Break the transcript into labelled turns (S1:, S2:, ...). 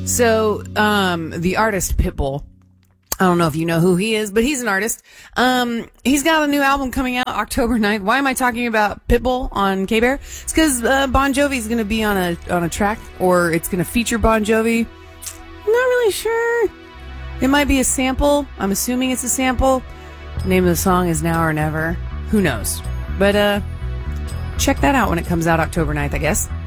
S1: So, the artist Pitbull, I don't know if you know who he is, but he's an artist. He's got a new album coming out October 9th. Why am I talking about Pitbull on K-Bear? It's because Bon Jovi is going to be on a track, or it's going to feature Bon Jovi. I'm not really sure. It might be a sample. I'm assuming it's a sample. The name of the song is Now or Never. Who knows? But check that out when it comes out October 9th, I guess.